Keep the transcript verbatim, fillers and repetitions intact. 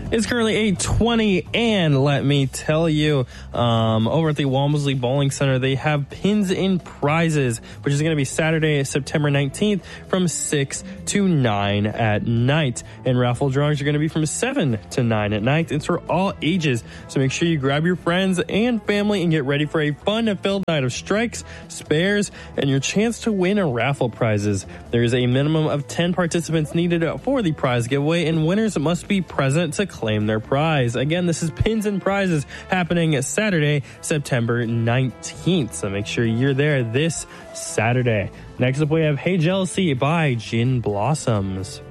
It's currently eight twenty, and let me tell you, um, over at the Walmsley Bowling Center, they have Pins in Prizes, which is going to be Saturday, September nineteenth from six to nine at night. And raffle drawings are going to be from seven to nine at night. It's for all ages, so make sure you grab your friends and family and get ready for a fun-filled night of strikes, spares, and your chance to win raffle prizes. There is a minimum of ten participants needed for the prize giveaway, and winners must be present to claim their prize. Again, this is Pins and Prizes happening Saturday, September nineteenth. So make sure you're there this Saturday. Next up, we have Hey Jealousy by Gin Blossoms.